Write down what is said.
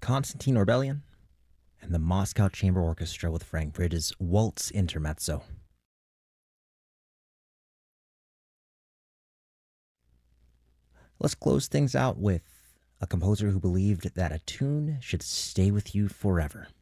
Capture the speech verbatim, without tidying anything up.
Constantine Orbelian and the Moscow Chamber Orchestra with Frank Bridges' Waltz Intermezzo. Let's close things out with a composer who believed that a tune should stay with you forever.